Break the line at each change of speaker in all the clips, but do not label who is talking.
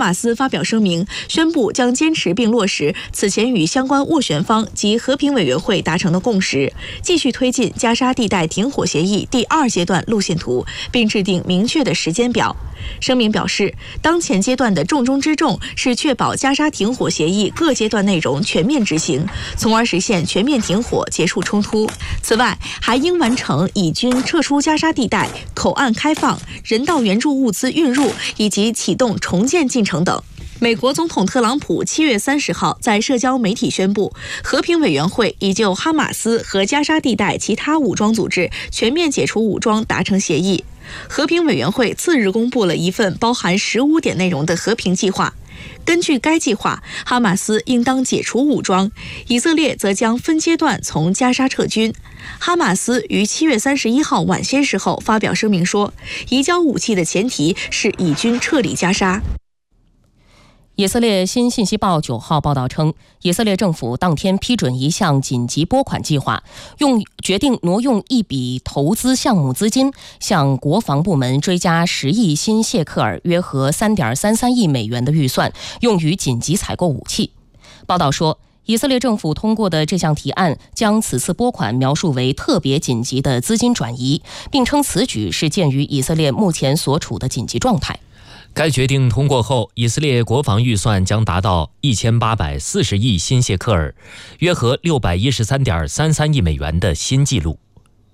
马斯发表声明，宣布将坚持并落实此前与相关斡旋方及和平委员会达成的共识，继续推进加沙地带停火协议第2阶段路线图，并制定明确的时间表。声明表示，当前阶段的重中之重是确保加沙停火协议各阶段内容全面执行，从而实现全面停火，结束冲突。此外，还应完成以军撤出加沙地带、口岸开放、人道援助物资运入以及启动重建进程等。美国总统特朗普7月30号在社交媒体宣布，和平委员会已就哈马斯和加沙地带其他武装组织全面解除武装达成协议。和平委员会次日公布了一份包含15点内容的和平计划。根据该计划，哈马斯应当解除武装，以色列则将分阶段从加沙撤军。哈马斯于7月31号晚些时候发表声明说，移交武器的前提是以军撤离加沙。
以色列新信息报9号报道称，以色列政府当天批准一项紧急拨款计划，决定挪用一笔投资项目资金，向国防部门追加10亿新谢克尔，约合3.33亿美元的预算，用于紧急采购武器。报道说，以色列政府通过的这项提案将此次拨款描述为特别紧急的资金转移，并称此举是鉴于以色列目前所处的紧急状态。
该决定通过后，以色列国防预算将达到1840亿新谢克尔，约合613.33亿美元的新纪录。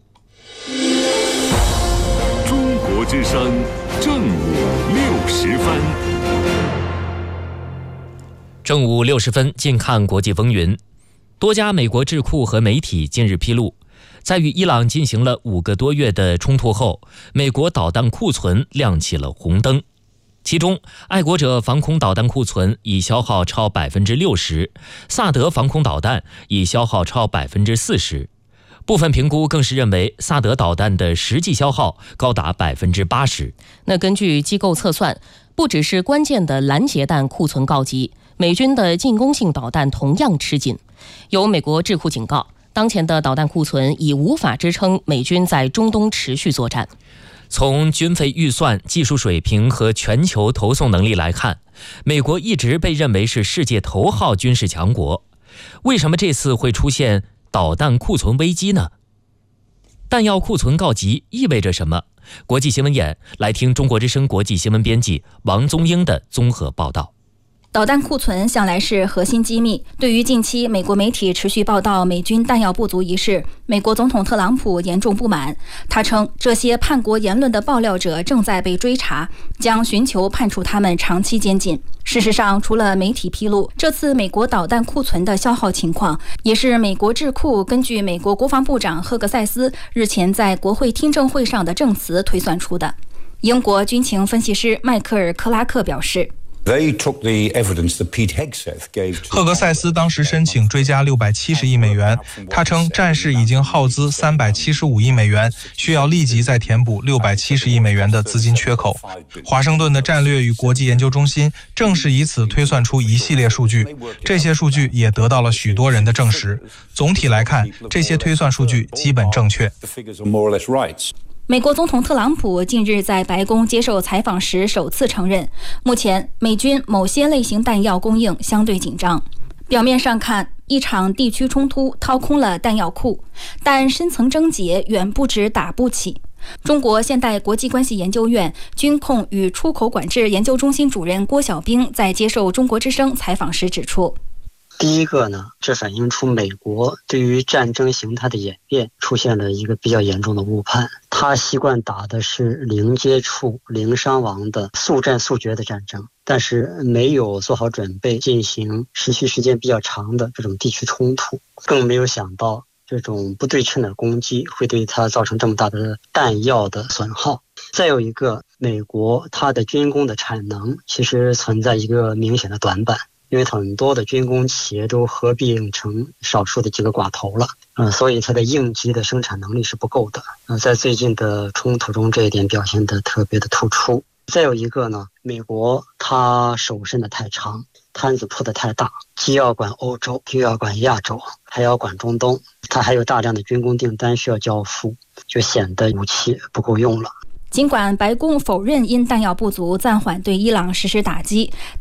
中国之声正午60分。
正午60分，近看国际风云。多家美国智库和媒体近日披露，在与伊朗进行了5个多月的冲突后，美国导弹库存亮起了红灯。其中，爱国者防空导弹库存已消耗超 60%， 萨德防空导弹已消耗超 40%。 部分评估更是认为萨德导弹的实际消耗高达 80%。
那根据机构测算，不只是关键的拦截弹库存告急，美军的进攻性导弹同样吃紧。有美国智库警告，当前的导弹库存已无法支撑美军在中东持续作战。
从军费预算、技术水平和全球投送能力来看，美国一直被认为是世界头号军事强国。为什么这次会出现导弹库存危机呢？弹药库存告急意味着什么？国际新闻眼来听中国之声国际新闻编辑王宗英的综合报道。
导弹库存向来是核心机密。对于近期美国媒体持续报道美军弹药不足一事，美国总统特朗普严重不满。他称，这些叛国言论的爆料者正在被追查，将寻求判处他们长期监禁。事实上，除了媒体披露，这次美国导弹库存的消耗情况，也是美国智库根据美国国防部长赫格塞斯日前在国会听证会上的证词推算出的。英国军情分析师迈克尔·克拉克表示，
赫格塞斯当时申请追加670亿美元，他称战事已经耗资375亿美元，需要立即再填补670亿美元的资金缺口。华盛顿的战略与国际研究中心正是以此推算出一系列数据，这些数据也得到了许多人的证实。总体来看，这些推算数据基本正确。
美国总统特朗普近日在白宫接受采访时首次承认，目前美军某些类型弹药供应相对紧张。表面上看，一场地区冲突掏空了弹药库，但深层症结远不止打不起。中国现代国际关系研究院军控与出口管制研究中心主任郭晓兵在接受中国之声采访时指出，
第一个呢，这反映出美国对于战争形态的演变出现了一个比较严重的误判。他习惯打的是零接触、零伤亡的速战速决的战争，但是没有做好准备进行持续时间比较长的这种地区冲突，更没有想到这种不对称的攻击会对他造成这么大的弹药的损耗。再有一个，美国它的军工的产能其实存在一个明显的短板，因为很多的军工企业都合并成少数的几个寡头了，所以它的应急的生产能力是不够的。在最近的冲突中，这一点表现得特别的突出。再有一个呢，美国它手伸得太长，摊子铺得太大，既要管欧洲，又要管亚洲，还要管中东，它还有大量的军工订单需要交付，就显得武器不够用了。
尽管白宫否认因弹药不足暂缓对伊朗实施打击，